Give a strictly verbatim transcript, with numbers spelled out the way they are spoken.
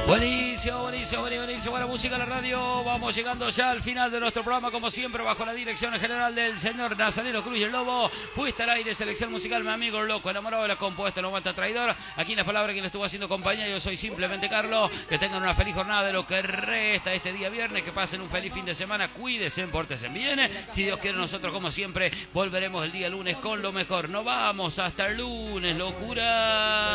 Buenísimo, buenísimo, buenísimo. Buena música en la radio. Vamos llegando ya al final de nuestro programa, como siempre, bajo la dirección general del señor Nazareno Cruz y el Lobo. Puesta al aire, selección musical, mi amigo loco, enamorado de la compuesta, no aguanta traidor. Aquí en las palabras que le estuvo haciendo compañía, yo soy simplemente Carlos. Que tengan una feliz jornada de lo que resta este día viernes. Que pasen un feliz fin de semana. Cuídense, pórtense bien. Si Dios quiere, nosotros, como siempre, volveremos el día lunes con lo mejor. Nos vamos hasta el lunes, locura.